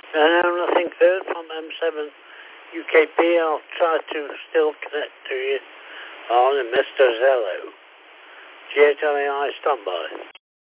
No, nothing third from M7 UKP. I'll try to still connect to you on Mr. Zello. GHLAI standby.